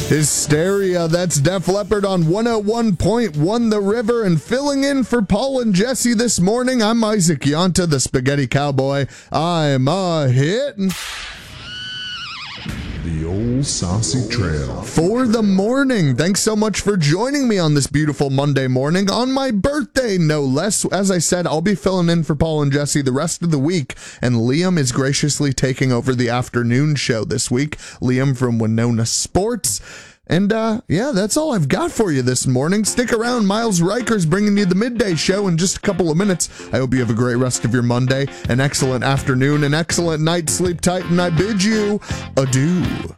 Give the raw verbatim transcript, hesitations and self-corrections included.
Hysteria, that's Def Leppard on one oh one point one The River, and filling in for Paul and Jesse this morning, I'm Isaac Yonta, the Spaghetti Cowboy. I'm a hittin'. The old saucy trail. For the morning. Thanks so much for joining me on this beautiful Monday morning, on my birthday, no less. As I said, I'll be filling in for Paul and Jesse the rest of the week, and Liam is graciously taking over the afternoon show this week. Liam from Winona Sports. And, uh, yeah, that's all I've got for you this morning. Stick around. Miles Riker's bringing you the midday show in just a couple of minutes. I hope you have a great rest of your Monday, an excellent afternoon, an excellent night. Sleep tight, and I bid you adieu.